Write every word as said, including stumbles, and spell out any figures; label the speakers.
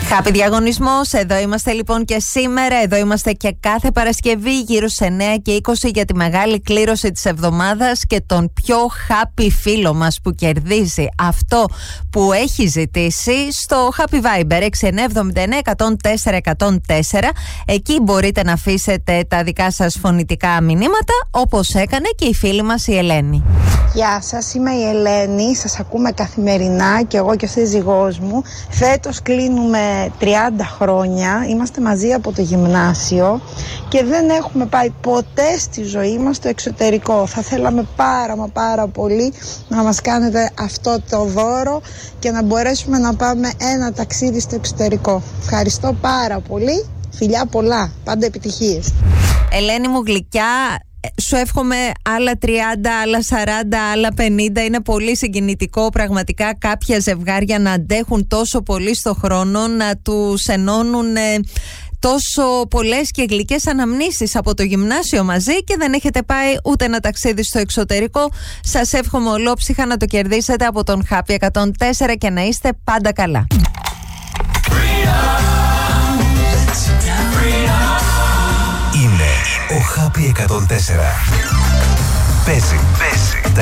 Speaker 1: Happy διαγωνισμός, εδώ είμαστε λοιπόν και σήμερα, εδώ είμαστε και κάθε Παρασκευή γύρω σε εννέα και είκοσι για τη μεγάλη κλήρωση της εβδομάδας και τον πιο happy φίλο μας που κερδίζει αυτό που έχει ζητήσει στο Happy Viber έξι εννιά εβδομήντα εννέα εκατόν τέσσερα εκατόν τέσσερα. Εκεί μπορείτε να αφήσετε τα δικά σας φωνητικά μηνύματα, όπως έκανε και η φίλη μας η Ελένη.
Speaker 2: Γεια σας, είμαι η Ελένη, σας ακούμε καθημερινά και εγώ και ο σύζυγός μου. Φέτος κλείνουμε τριάντα χρόνια, είμαστε μαζί από το γυμνάσιο και δεν έχουμε πάει ποτέ στη ζωή μας στο εξωτερικό. Θα θέλαμε πάρα μα πάρα πολύ να μας κάνετε αυτό το δώρο και να μπορέσουμε να πάμε ένα ταξίδι στο εξωτερικό. Ευχαριστώ πάρα πολύ, φιλιά πολλά, πάντα επιτυχίες.
Speaker 1: Ελένη μου γλυκιά, σου εύχομαι άλλα τριάντα, άλλα σαράντα, άλλα πενήντα. Είναι πολύ συγκινητικό πραγματικά κάποια ζευγάρια να αντέχουν τόσο πολύ στο χρόνο, να τους ενώνουν ε, τόσο πολλές και γλυκές αναμνήσεις από το γυμνάσιο μαζί και δεν έχετε πάει ούτε ένα ταξίδι στο εξωτερικό. Σας εύχομαι ολόψυχα να το κερδίσετε από τον Happy εκατόν τέσσερα και να είστε πάντα καλά.
Speaker 3: Είναι ο Happy εκατόν τέσσερα. Παίζει, παίζει.